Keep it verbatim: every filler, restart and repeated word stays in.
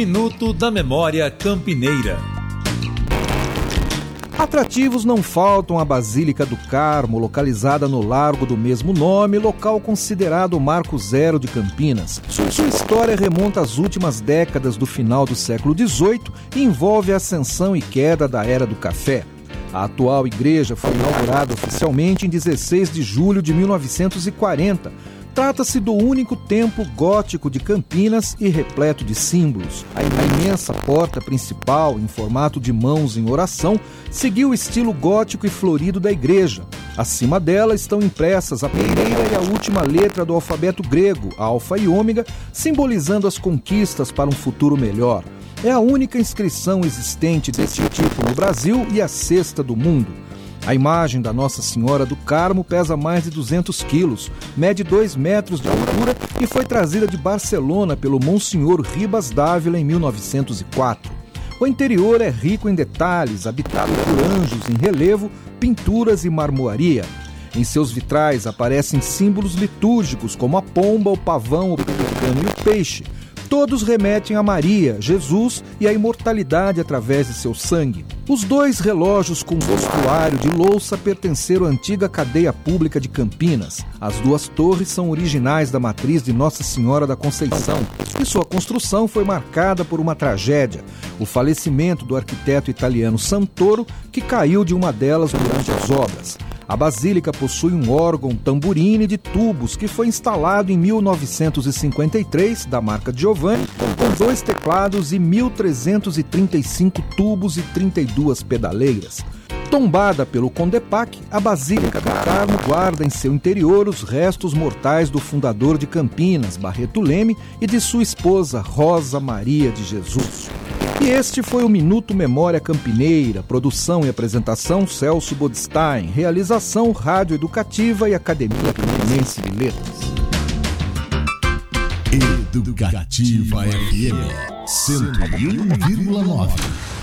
Minuto da Memória Campineira. Atrativos não faltam à Basílica do Carmo, localizada no largo do mesmo nome, local considerado o marco zero de Campinas. Sua história remonta às últimas décadas do final do século dezoito e envolve a ascensão e queda da Era do Café. A atual igreja foi inaugurada oficialmente em dezesseis de julho de mil novecentos e quarenta. Trata-se do único templo gótico de Campinas e repleto de símbolos. A imensa porta principal, em formato de mãos em oração, seguiu o estilo gótico e florido da igreja. Acima dela estão impressas a primeira e a última letra do alfabeto grego, alfa e ômega, simbolizando as conquistas para um futuro melhor. É a única inscrição existente desse tipo no Brasil e a sexta do mundo. A imagem da Nossa Senhora do Carmo pesa mais de duzentos quilos, mede dois metros de altura e foi trazida de Barcelona pelo Monsenhor Ribas Dávila em mil novecentos e quatro. O interior é rico em detalhes, habitado por anjos em relevo, pinturas e marmoaria. Em seus vitrais aparecem símbolos litúrgicos como a pomba, o pavão, o pelicano e o peixe. Todos remetem a Maria, Jesus e a imortalidade através de seu sangue. Os dois relógios com vestuário de louça pertenceram à antiga cadeia pública de Campinas. As duas torres são originais da matriz de Nossa Senhora da Conceição e sua construção foi marcada por uma tragédia, o falecimento do arquiteto italiano Santoro, que caiu de uma delas durante as obras. A basílica possui um órgão tamburine de tubos que foi instalado em mil novecentos e cinquenta e três, da marca Giovanni, com dois teclados e mil trezentos e trinta e cinco tubos e trinta e duas pedaleiras. Tombada pelo Condepac, a Basílica do Carmo guarda em seu interior os restos mortais do fundador de Campinas, Barreto Leme, e de sua esposa, Rosa Maria de Jesus. E este foi o Minuto Memória Campineira, produção e apresentação Celso Bodstein, realização Rádio Educativa e Academia Campinense de Letras. Educativa F M cento e um vírgula nove.